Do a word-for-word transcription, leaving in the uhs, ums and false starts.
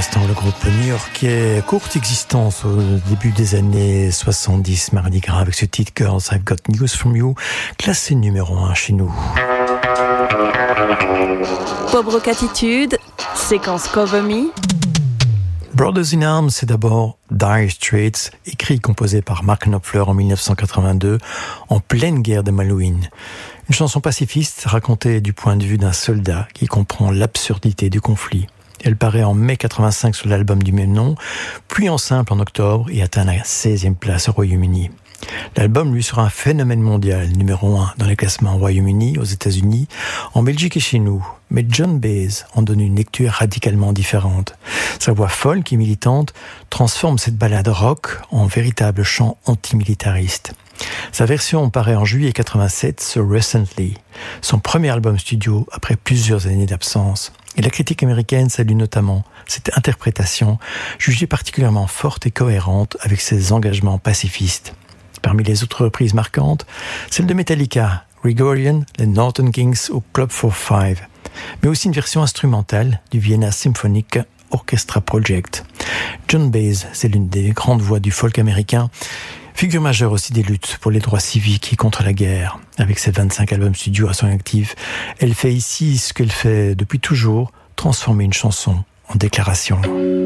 l'instant, le groupe new-yorkais, courte existence au début des années soixante-dix, Mardi Gras, avec ce titre Girls, I've Got News From You, classé numéro un chez nous. Pop Rock Attitude, séquence Cover Me. Brothers in Arms, c'est d'abord Dire Straits, écrit et composé par Mark Knopfler en dix-neuf cent quatre-vingt-deux, en pleine guerre de Malouine. Une chanson pacifiste racontée du point de vue d'un soldat qui comprend l'absurdité du conflit. Elle paraît en mai quatre-vingt-cinq sur l'album du même nom, puis en simple en octobre et atteint la seizième place au Royaume-Uni. L'album lui sera un phénomène mondial, numéro un dans les classements au Royaume-Uni, aux États-Unis, en Belgique et chez nous. Mais John Baez en donne une lecture radicalement différente. Sa voix folle et militante transforme cette ballade rock en véritable chant antimilitariste. Sa version paraît en juillet quatre-vingt-sept sur Recently, son premier album studio après plusieurs années d'absence. Et la critique américaine salue notamment cette interprétation jugée particulièrement forte et cohérente avec ses engagements pacifistes. Parmi les autres reprises marquantes, celle de Metallica, Gregorian, les Northern Kings ou Club quarante-cinq, mais aussi une version instrumentale du Vienna Symphonic Orchestra Project. John Baez, c'est l'une des grandes voix du folk américain, figure majeure aussi des luttes pour les droits civiques et contre la guerre. Avec ses vingt-cinq albums studio à son actif, elle fait ici ce qu'elle fait depuis toujours, transformer une chanson en déclaration.